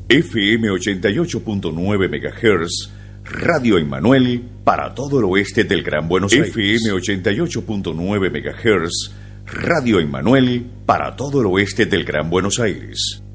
FM 88.9 MHz, Radio Emmanuel para todo el oeste del Gran Buenos Aires. FM 88.9 MHz, Radio Emmanuel para todo el oeste del Gran Buenos Aires.